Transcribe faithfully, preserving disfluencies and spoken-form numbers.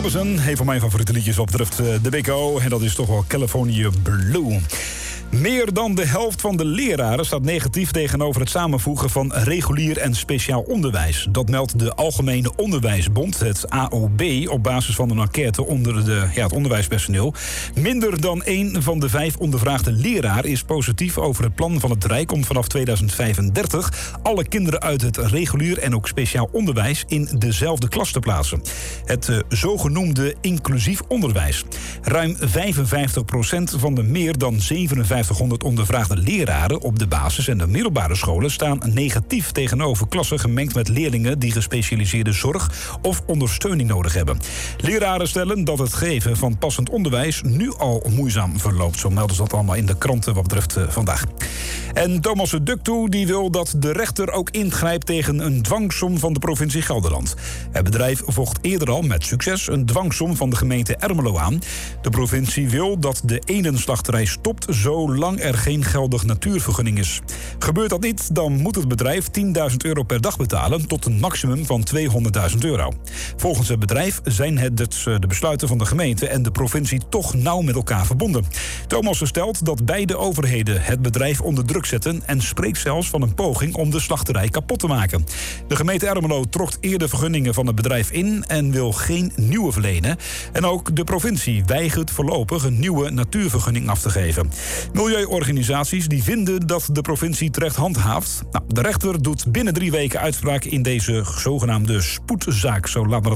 Allison, een van mijn favoriete liedjes wat betreft de B K O. En dat is toch wel California Blue. Meer dan de helft van de leraren staat negatief tegenover het samenvoegen van regulier en speciaal onderwijs. Dat meldt de Algemene Onderwijsbond, het A O B, op basis van een enquête onder de, ja, het onderwijspersoneel. Minder dan één van de vijf ondervraagde leraar is positief over het plan van het Rijk om vanaf tweeduizend vijfendertig alle kinderen uit het regulier en ook speciaal onderwijs in dezelfde klas te plaatsen. Het uh, zogenoemde inclusief onderwijs. Ruim vijfenvijftig procent van de meer dan zevenenvijftighonderd ondervraagde leraren op de basis- en de middelbare scholen staan negatief tegenover klassen gemengd met leerlingen die gespecialiseerde zorg of ondersteuning nodig hebben. Leraren stellen dat het geven van passend onderwijs nu al moeizaam verloopt. Zo melden ze dat allemaal in de kranten wat betreft uh, vandaag. En Thomas Duktoe die wil dat de rechter ook ingrijpt tegen een dwangsom van de provincie Gelderland. Het bedrijf vocht eerder al met succes een dwangsom van de gemeente Ermelo aan. De provincie wil dat de eendenslachterij stopt zolang er geen geldig natuurvergunning is. Gebeurt dat niet, dan moet het bedrijf tienduizend euro per dag betalen tot een maximum van tweehonderdduizend euro. Volgens het bedrijf zijn het de besluiten van de gemeente en de provincie toch nauw met elkaar verbonden. Thomas stelt dat beide overheden het bedrijf onder druk zetten en spreekt zelfs van een poging om de slachterij kapot te maken. De gemeente Ermelo trok eerder vergunningen van het bedrijf in en wil geen nieuwe verlenen. En ook de provincie weigert voorlopig een nieuwe natuurvergunning af te geven. Milieuorganisaties die vinden dat de provincie terecht handhaaft. Nou, de rechter doet binnen drie weken uitspraak in deze zogenaamde spoedzaak, zo laat men